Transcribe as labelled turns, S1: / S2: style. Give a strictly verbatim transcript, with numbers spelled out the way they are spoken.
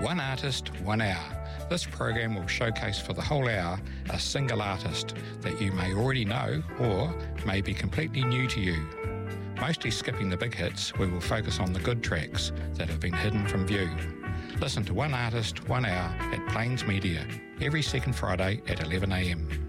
S1: One Artist, One Hour. This program will showcase for the whole hour a single artist that you may already know or may be completely new to you. Mostly skipping the big hits, we will focus on the good tracks that have been hidden from view. Listen to One Artist, One Hour at Plains Media every second Friday at eleven a m.